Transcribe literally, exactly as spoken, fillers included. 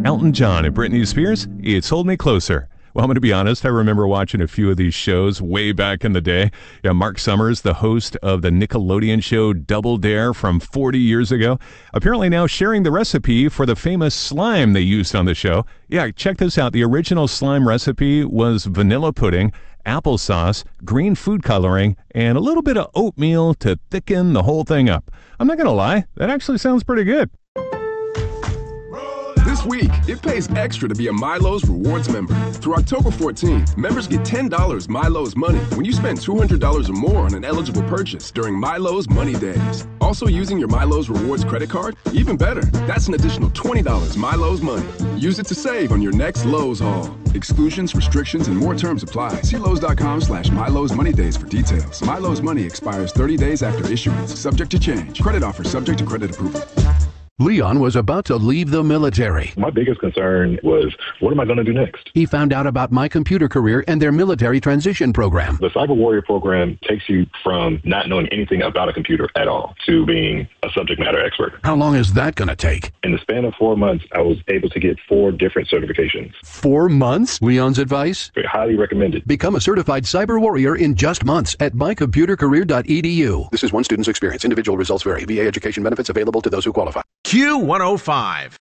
Elton John and Britney Spears, It's Hold Me Closer. Well, I'm going to be honest, I remember watching a few of these shows way back in the day. Yeah, Mark Summers, the host of the Nickelodeon show Double Dare from forty years ago, apparently now sharing the recipe for the famous slime they used on the show. Yeah, check this out. The original slime recipe was vanilla pudding, applesauce, green food coloring, and a little bit of oatmeal to thicken the whole thing up. I'm not going to lie, that actually sounds pretty good. This week, it pays extra to be a Milo's Rewards member. Through October fourteenth, members get ten dollars Milo's Money when you spend two hundred dollars or more on an eligible purchase during Milo's Money Days. Also using your Milo's Rewards credit card? Even better, that's an additional twenty dollars Milo's Money. Use it to save on your next Lowe's haul. Exclusions, restrictions, and more terms apply. See Lowe's.com slash Milo's Money Days for details. Milo's Money expires thirty days after issuance, subject to change. Credit offer subject to credit approval. Leon was about to leave the military. My biggest concern was, what am I going to do next? He found out about My Computer Career and their military transition program. The Cyber Warrior program takes you from not knowing anything about a computer at all to being a subject matter expert. How long is that going to take? In the span of four months, I was able to get four different certifications. Four months? Leon's advice? Highly recommended. Become a certified cyber warrior in just months at my computer career dot e d u. This is one student's experience. Individual results vary. V A education benefits available to those who qualify. Q one oh five.